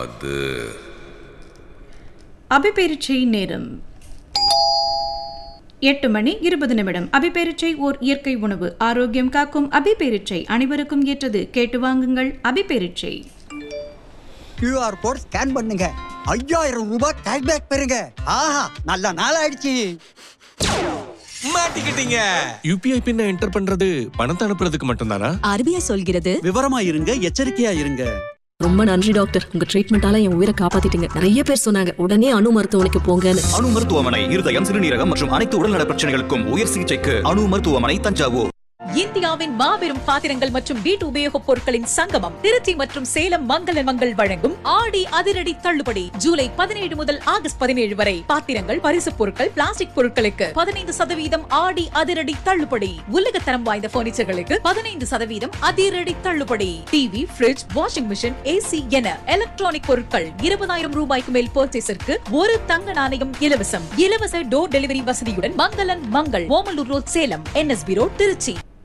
கூடாது. அபிபேரிச்சை நேரம் 8:20. அபிபேரிச்சை ஓர் இயற்கை உணவு. ஆரோக்கியம் காக்கும் அபிபேரிச்சை அனைவருக்கும் ஏற்றது. கேட்டு வாங்குங்கள் அபிபேரிச்சை. QR கோட் ஸ்கேன் பண்ணுங்க, 5000 ரூபாய் கேஷ்பேக் பெறுங்க. ஆஹா, நல்ல நாள் ஆயிடுச்சு. மாட்டிக்கிட்டீங்க. UPI பின்ன என்டர் பண்றது பணத்தை அனுப்புறதுக்கு மட்டும்தானா? RBI சொல்கிறது விவரமா இருங்க, எச்சரிக்கையா இருங்க. ரொம்ப நன்றி டாக்டர், உங்க ட்ரீட்மெண்டால என் உயிரை காப்பாத்திட்டீங்க. நிறைய பேர் சொன்னாங்க உடனே அணு மருத்துவமனைக்கு போங்கன்னு. அணு மருத்துவமனை இருதயம், சிறுநீரகம் மற்றும் அனைத்து உடல்நல பிரச்சனைகளுக்கும் உயர் சிகிச்சைக்கு அணு மருத்துவமனை, தஞ்சாவூர். இந்தியாவின் மாபெரும் பாத்திரங்கள் மற்றும் வீட்டு உபயோகப் பொருட்களின் சங்கமம் திருச்சி மற்றும் சேலம் மங்களன் மங்கள் வழங்கும் ஆடி அதிரடி தள்ளுபடி. ஜூலை 17 முதல் ஆகஸ்ட் 17 வரை பாத்திரங்கள், பரிசுப் பொருட்கள், பிளாஸ்டிக் பொருட்களுக்கு 15% ஆடி அதிரடி தள்ளுபடி. உலகத்தரம் வாய்ந்த பர்னிச்சர்களுக்கு 15% அதிரடி தள்ளுபடி. TV, fridge, washing machine, AC என எலக்ட்ரானிக் பொருட்கள் 20,000 ரூபாய்க்கு மேல் பர்ச்சேஸிற்கு ஒரு தங்க நாணயம் இலவசம். இலவச டோர் டெலிவரி வசதியுடன் மங்களன் Mangal, Omalur road, Salem, NSB road, Trichy.